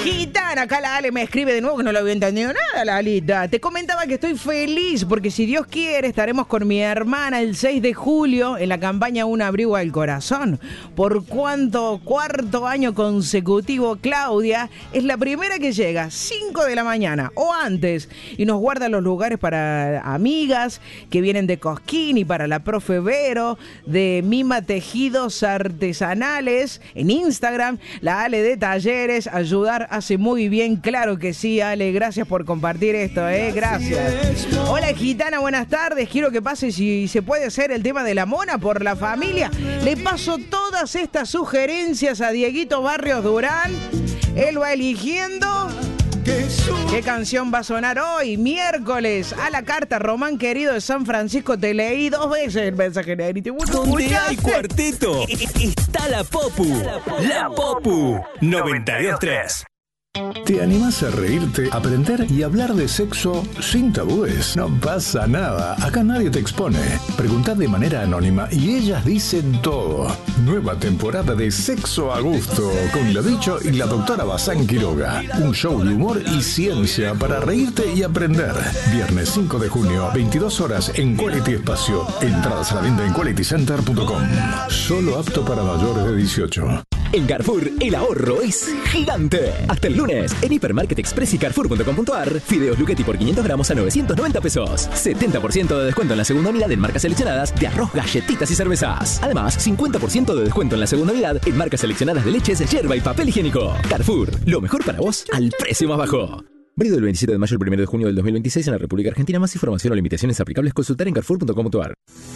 Gitana, acá la Ale me escribe de nuevo que no lo había entendido nada, la Alita. Te comentaba que estoy feliz porque si Dios quiere estaremos con mi hermana el 6 de julio en la campaña Un Abrigo al Corazón. Por cuarto año consecutivo, Claudia es la primera que llega, 5 de la mañana o antes, y nos guarda los lugares para amigas que vienen de Cosquín y para la profe Vero, de Mima Tejidos Artesanales, en Instagram, la Ale de Talleres, ayudar hace muy bien, claro que sí, Ale, gracias por compartir esto, gracias. Hola Gitana, buenas tardes, quiero que pase si se puede hacer el tema de la mona por la familia. Le paso todas estas sugerencias a Dieguito Barrios Durán, él va eligiendo qué canción va a sonar hoy, miércoles, a la carta. Román querido de San Francisco, te leí 2 veces el mensaje negrito. Donde hay cuarteto, está la Popu. La Popu 92.3. ¿Te animás a reírte, aprender y hablar de sexo sin tabúes? No pasa nada, acá nadie te expone. Preguntá de manera anónima y ellas dicen todo. Nueva temporada de Sexo a Gusto con la Bicho y la doctora Bazán Quiroga. Un show de humor y ciencia para reírte y aprender. Viernes 5 de junio, 22 horas en Quality Espacio. Entradas a la venta en qualitycenter.com. Solo apto para mayores de 18. En Carrefour, el ahorro es gigante. Hasta el lunes, en Hipermarket Express y Carrefour.com.ar, fideos Luchetti por 500 gramos a 990 pesos. 70% de descuento en la segunda unidad en marcas seleccionadas de arroz, galletitas y cervezas. Además, 50% de descuento en la segunda unidad en marcas seleccionadas de leches, yerba y papel higiénico. Carrefour, lo mejor para vos al precio más bajo. Válido del 27 de mayo al 1 de junio del 2026 en la República Argentina. Más información o limitaciones aplicables consultar en Carrefour.com.ar.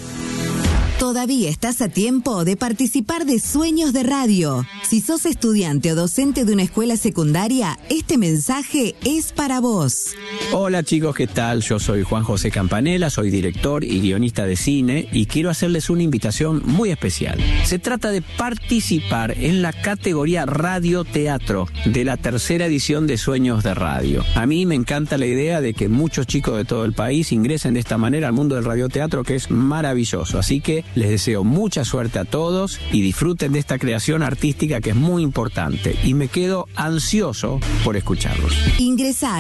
Todavía estás a tiempo de participar de Sueños de Radio. Si sos estudiante o docente de una escuela secundaria, este mensaje es para vos. Hola chicos, ¿qué tal? Yo soy Juan José Campanella, soy director y guionista de cine y quiero hacerles una invitación muy especial. Se trata de participar en la categoría Radio-Teatro de la 3ª edición de Sueños de Radio. A mí me encanta la idea de que muchos chicos de todo el país ingresen de esta manera al mundo del radioteatro, que es maravilloso. Así que les deseo mucha suerte a todos y disfruten de esta creación artística que es muy importante. Y me quedo ansioso por escucharlos. Ingresa a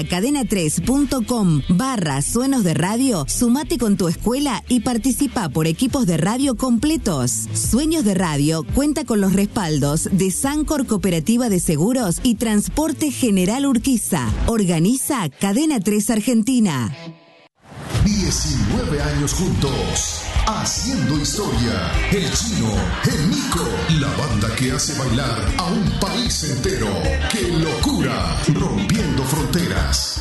cadena3.com/Sueños de Radio, sumate con tu escuela y participa por equipos de radio completos. Sueños de Radio cuenta con los respaldos de Sancor Cooperativa de Seguros y Transporte General Urquiza. Organiza Cadena 3 Argentina. 19 años juntos, haciendo historia. El Chino, el Nico, la banda que hace bailar a un país entero. ¡Qué locura! Rompiendo fronteras.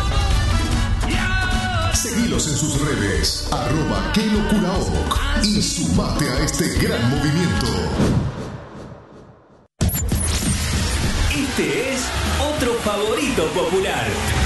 Seguilos en sus redes, @quelocuraoc, y sumate a este gran movimiento. Este es otro favorito popular.